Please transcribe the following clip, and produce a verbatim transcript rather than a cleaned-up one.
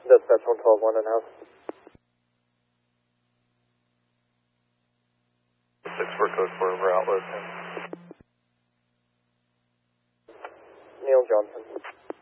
Dispatch one twelve one in-house. six four code for route listing. Neil Johnson.